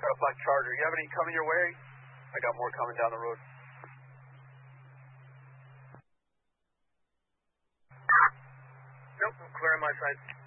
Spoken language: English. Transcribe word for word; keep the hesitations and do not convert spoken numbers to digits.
got a black Charger. You have any coming your way? I got more coming down the road. Nope, I'm clear on my side.